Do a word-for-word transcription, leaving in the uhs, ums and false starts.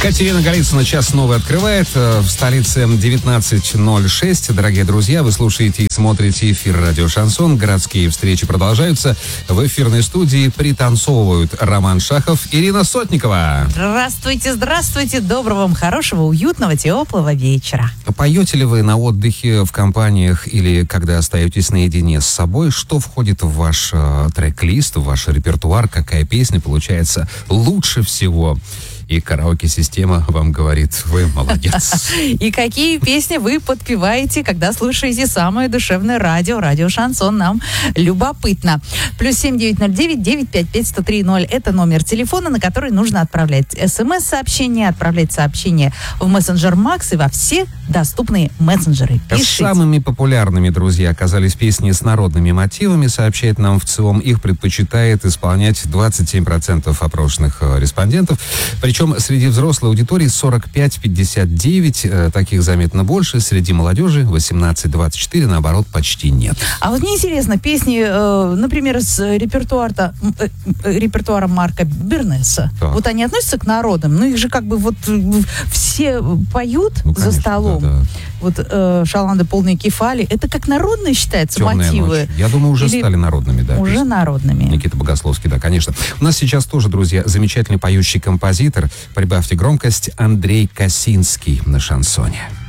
Катерина Голицына час новый открывает. В столице девятнадцать ноль шесть. Дорогие друзья, вы слушаете и смотрите эфир радио «Шансон». Городские встречи продолжаются. В эфирной студии пританцовывают Роман Шахов, Ирина Сотникова. Здравствуйте, здравствуйте. Доброго вам, хорошего, уютного, теплого вечера. Поете ли вы на отдыхе в компаниях или когда остаетесь наедине с собой? Что входит в ваш э, трек-лист, в ваш репертуар? Какая песня получается лучше всего? И караоке-система вам говорит: вы молодец. И какие песни вы подпеваете, когда слушаете самое душевное радио, радио «Шансон»? Нам любопытно. Плюс семь девять ноль девять девять пять пять сто три ноль. Это номер телефона, на который нужно отправлять смс-сообщения, отправлять сообщения в мессенджер Макс и во все доступные мессенджеры. Пишите. Самыми популярными, друзья, оказались песни с народными мотивами, сообщает нам ВЦИОМ. Их предпочитает исполнять двадцать семь процентов опрошенных респондентов. Причем среди взрослой аудитории сорок пять пятьдесят девять, э, таких заметно больше. Среди молодежи восемнадцать двадцать четыре, наоборот, почти нет. А вот мне интересно, песни, э, например, с репертуара, э, репертуара Марка Бернеса, Так. вот они относятся к народным, ну их же как бы вот э, все поют Ну, за конечно, столом. да, да. Вот э, шаланды полные кефали, это как народные считаются «Темная мотивы? ночь». Я думаю, уже Или стали народными, да. Уже песни. народными. Никита Богословский, да, конечно. У нас сейчас тоже, друзья, замечательный поющий композитор. Прибавьте громкость. Андрей Косинский на шансоне.